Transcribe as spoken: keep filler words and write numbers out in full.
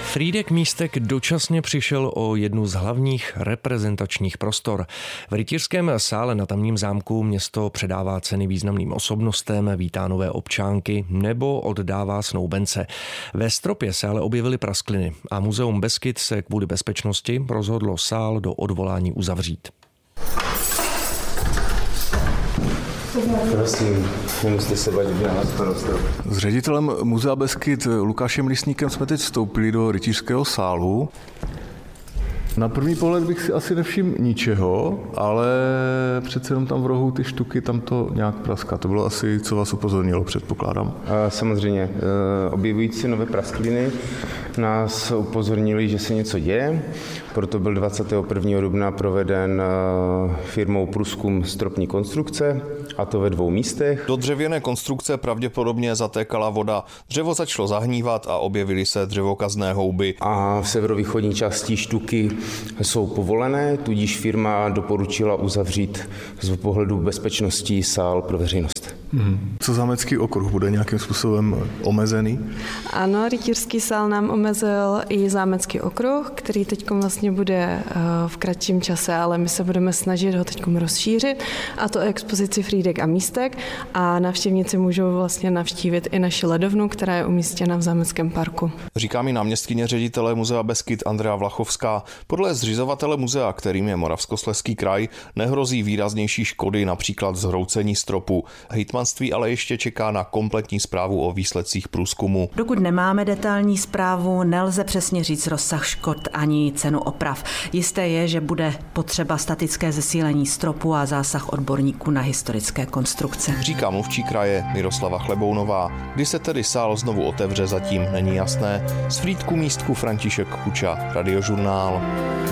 Frýdek-Místek dočasně přišel o jednu z hlavních reprezentačních prostor. V rytířském sále na tamním zámku město předává ceny významným osobnostem, vítá nové občánky nebo oddává snoubence. Ve stropě se ale objevily praskliny a Muzeum Beskyd se kvůli bezpečnosti rozhodlo sál do odvolání uzavřít. Prosím, nemusíte se bát, že nás to roztrhl. S ředitelem Muzea Beskyd Lukášem Lisníkem jsme teď vstoupili do rytířského sálu. Na první pohled bych si asi nevšiml ničeho, ale přece jenom tam v rohu ty štuky, tam to nějak praská. To bylo asi, co vás upozornilo, předpokládám. Samozřejmě. Objevující nové praskliny nás upozornili, že se něco děje. Proto byl dvacátého prvního dubna proveden firmou průzkum stropní konstrukce, a to ve dvou místech. Do dřevěné konstrukce pravděpodobně zatékala voda. Dřevo začalo zahnívat a objevily se dřevokazné houby. A v severovýchodní části štuky jsou povolené, tudíž firma doporučila uzavřít z pohledu bezpečnosti sál pro veřejnost. Hmm. Co zámecký okruh bude nějakým způsobem omezený? Ano, rytířský sál nám omezil i zámecký okruh, který teď vlastně bude v kratším čase, ale my se budeme snažit ho teď rozšířit, a to expozici Frýdek a Místek, a návštěvníci můžou vlastně navštívit i naši ledovnu, která je umístěna v zámeckém parku. Říká mi náměstkyně ředitele Muzea Beskyd Andrea Vlachovská. Podle zřizovatele muzea, kterým je Moravskoslezský kraj, nehrozí výraznější škody, například zhroucení stropu. Hejtmanství ale ještě čeká na kompletní zprávu o výsledcích průzkumu. Dokud nemáme detailní zprávu, nelze přesně říct rozsah škod ani cenu oprav. Jisté je, že bude potřeba statické zesílení stropu a zásah odborníků na historické konstrukce. Říká mluvčí kraje Miroslava Chlebounová. Kdy se tedy sál znovu otevře, zatím není jasné. Z Frýdku-Místku František Kuča, Radiožurnál.